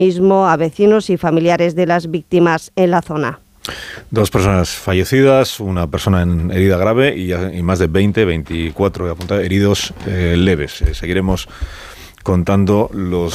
a vecinos y familiares de las víctimas en la zona. 2 personas fallecidas, una persona en herida grave y más de 24 heridos leves. Seguiremos contando los